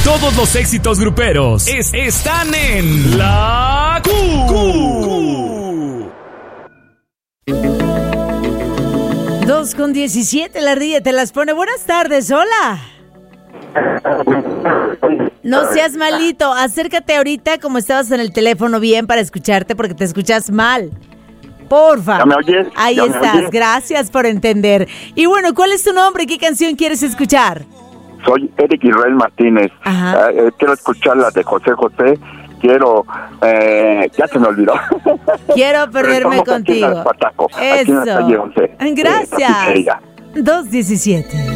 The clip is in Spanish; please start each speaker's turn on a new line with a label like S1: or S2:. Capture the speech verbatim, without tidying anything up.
S1: Todos los éxitos gruperos es, están en La Q. Q.
S2: dos con diecisiete, la Ardilla te las pone. Buenas tardes, hola. No seas malito, acércate ahorita como estabas en el teléfono bien para escucharte porque te escuchas mal. Porfa.
S3: ¿Ya me oyes?
S2: Ahí
S3: ¿Ya
S2: estás,
S3: me oyes?
S2: gracias por entender. Y bueno, ¿cuál es tu nombre? ¿Qué canción quieres escuchar?
S3: Soy Eric Israel Martínez.
S2: Ajá.
S3: Eh, eh, quiero escuchar las de José José. Quiero... Eh, ya se me olvidó.
S2: Quiero perderme
S3: Pero estamos aquí en
S2: contigo.
S3: el Espartaco, aquí en la
S2: Eso.
S3: calle once.
S2: Gracias.
S3: Eh,
S2: dos diecisiete.